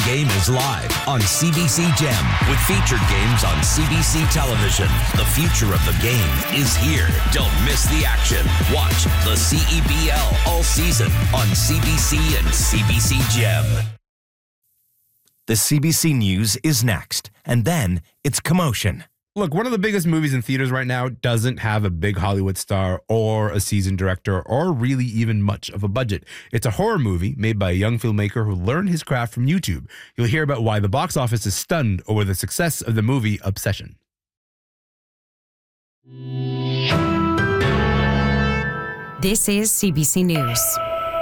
Game is live on CBC Gem with featured games on CBC television. The future of the game is here. Don't miss the action. Watch the CEBL all season on CBC and CBC Gem. The CBC News is next, and then it's Commotion. Look, one of the biggest movies in theaters right now doesn't have a big Hollywood star or a seasoned director or really even much of a budget. It's a horror movie made by a young filmmaker who learned his craft from YouTube. You'll hear about why the box office is stunned over the success of the movie Obsession. This is CBC News.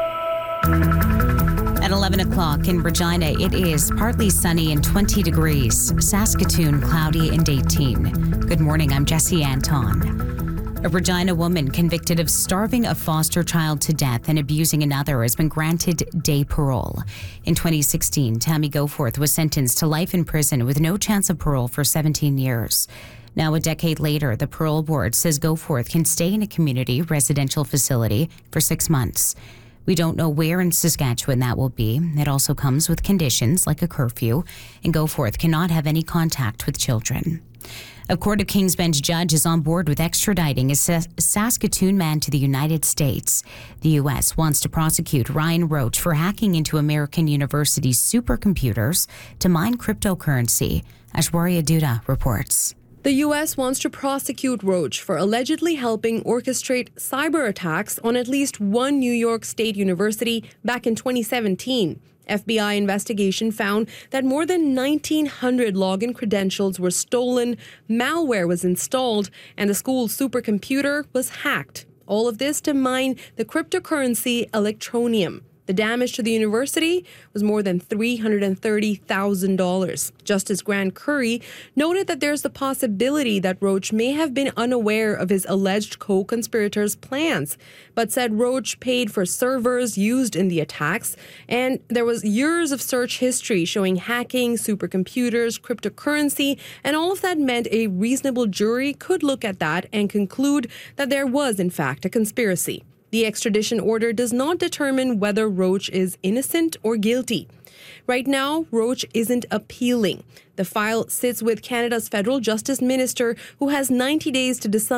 At 11 o'clock in Regina, it is partly sunny and 20 degrees. Saskatoon, cloudy and 18. Good morning, I'm Jessie Anton. A Regina woman convicted of starving a foster child to death and abusing another has been granted day parole. In 2016, Tammy Goforth was sentenced to life in prison with no chance of parole for 17 years. Now, a decade later, the parole board says Goforth can stay in a community residential facility for 6 months. We don't know where in Saskatchewan that will be. It also comes with conditions like a curfew, and Goforth cannot have any contact with children. A Court of King's Bench judge is on board with extraditing a Saskatoon man to the United States. The U.S. wants to prosecute Ryan Roach for hacking into American University's supercomputers to mine cryptocurrency. Ashwarya Duda reports. The U.S. wants to prosecute Roach for allegedly helping orchestrate cyber attacks on at least one New York State university back in 2017. FBI investigation found that more than 1,900 login credentials were stolen, malware was installed, and the school's supercomputer was hacked. All of this to mine the cryptocurrency Electroneum. The damage to the university was more than $330,000. Justice Grant Curry noted that there's the possibility that Roach may have been unaware of his alleged co-conspirators' plans, but said Roach paid for servers used in the attacks, and there was years of search history showing hacking, supercomputers, cryptocurrency, and all of that meant a reasonable jury could look at that and conclude that there was, in fact, a conspiracy. The extradition order does not determine whether Roach is innocent or guilty. Right now, Roach isn't appealing. The file sits with Canada's federal justice minister, who has 90 days to decide